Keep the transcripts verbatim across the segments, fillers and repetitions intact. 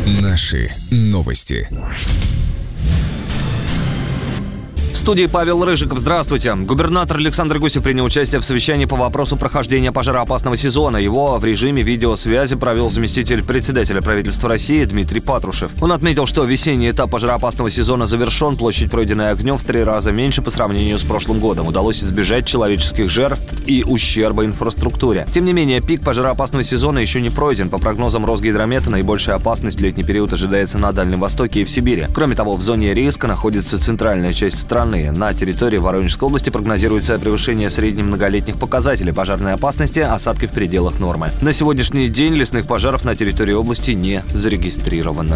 Наши новости. В студии Павел Рыжиков. Здравствуйте. Губернатор Александр Гусев принял участие в совещании по вопросу прохождения пожароопасного сезона. Его в режиме видеосвязи провел заместитель председателя правительства России Дмитрий Патрушев. Он отметил, что весенний этап пожароопасного сезона завершен. Площадь, пройденная огнем, в три раза меньше по сравнению с прошлым годом. Удалось избежать человеческих жертв и ущерба инфраструктуре. Тем не менее, пик пожароопасного сезона еще не пройден. По прогнозам Росгидромета, наибольшая опасность в летний период ожидается на Дальнем Востоке и в Сибири. Кроме того, в зоне риска находится центральная часть страны. На территории Воронежской области прогнозируется превышение среднемноголетних показателей пожарной опасности, осадки в пределах нормы. На сегодняшний день лесных пожаров на территории области не зарегистрировано.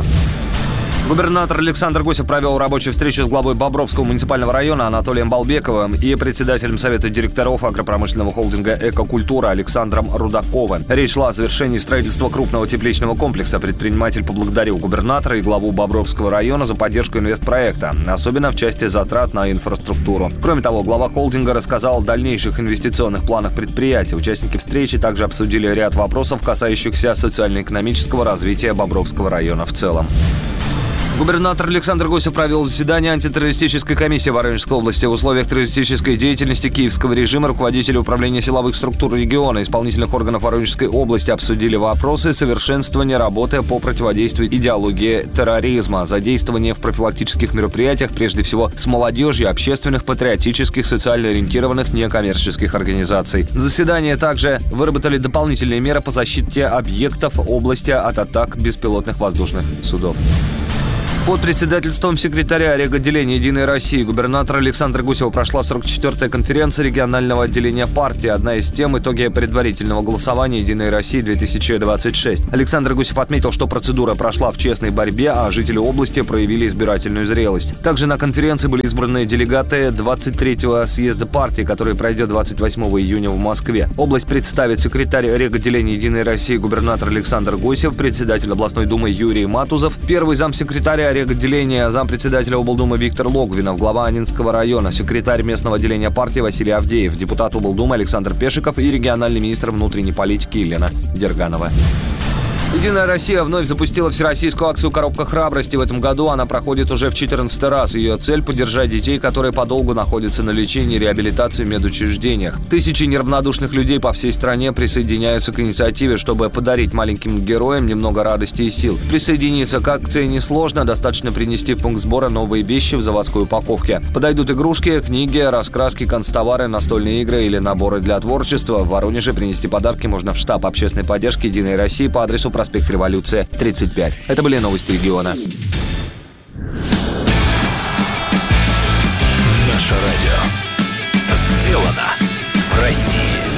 Губернатор Александр Гусев провел рабочую встречу с главой Бобровского муниципального района Анатолием Балбековым и председателем Совета директоров агропромышленного холдинга «Экокультура» Александром Рудаковым. Речь шла о завершении строительства крупного тепличного комплекса. Предприниматель поблагодарил губернатора и главу Бобровского района за поддержку инвестпроекта, особенно в части затрат на инфраструктуру. Кроме того, глава холдинга рассказал о дальнейших инвестиционных планах предприятия. Участники встречи также обсудили ряд вопросов, касающихся социально-экономического развития Бобровского района в целом. Губернатор Александр Гусев провел заседание антитеррористической комиссии Воронежской области. В условиях террористической деятельности киевского режима руководители управления силовых структур региона, исполнительных органов Воронежской области обсудили вопросы совершенствования работы по противодействию идеологии терроризма, задействование в профилактических мероприятиях, прежде всего с молодежью, общественных, патриотических, социально ориентированных некоммерческих организаций. На заседании также выработали дополнительные меры по защите объектов области от атак беспилотных воздушных судов. Под председательством секретаря реготделения «Единой России» губернатора Александра Гусева прошла сорок четвёртая конференция регионального отделения партии. Одна из тем – итоги предварительного голосования «Единой России-две тысячи двадцать шесть». Александр Гусев отметил, что процедура прошла в честной борьбе, а жители области проявили избирательную зрелость. Также на конференции были избраны делегаты двадцать третьего съезда партии, который пройдет двадцать восьмого июня в Москве. Область представит секретарь реготделения «Единой России» губернатор Александр Гусев, председатель областной думы Юрий Матузов, первый замсекретаря реготделения зампредседателя облдумы Виктор Логвинов, глава Аннинского района, секретарь местного отделения партии Василий Авдеев, депутат облдумы Александр Пешиков и региональный министр внутренней политики Елена Дерганова. «Единая Россия» вновь запустила всероссийскую акцию «Коробка храбрости». В этом году она проходит уже в четырнадцатый раз. Ее цель – поддержать детей, которые подолгу находятся на лечении и реабилитации в медучреждениях. Тысячи неравнодушных людей по всей стране присоединяются к инициативе, чтобы подарить маленьким героям немного радости и сил. Присоединиться к акции несложно, достаточно принести в пункт сбора новые вещи в заводской упаковке. Подойдут игрушки, книги, раскраски, канцтовары, настольные игры или наборы для творчества. В Воронеже принести подарки можно в штаб общественной поддержки «Единой России» по адресу проспект Революция, тридцать пять. Это были новости региона. Наше радио сделано в России.